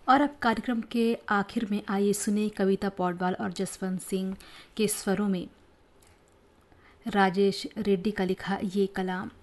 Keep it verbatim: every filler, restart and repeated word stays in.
और अब कार्यक्रम के आखिर में आइए सुने कविता पौडवाल और जसवंत सिंह के स्वरों में राजेश रेड्डी का लिखा ये कलाम।